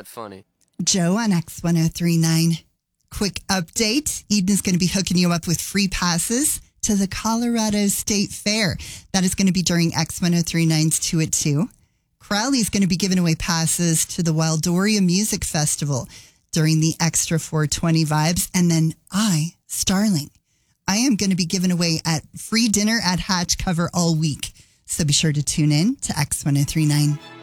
that funny. Joe on X1039. Quick update. Eden is going to be hooking you up with free passes to the Colorado State Fair. That is going to be during X1039's 2 at 2. Crowley is going to be giving away passes to the Wildoria Music Festival during the Extra 420 vibes. And then Starling, I am going to be giving away at free dinner at Hatch Cover all week. So be sure to tune in to X1039.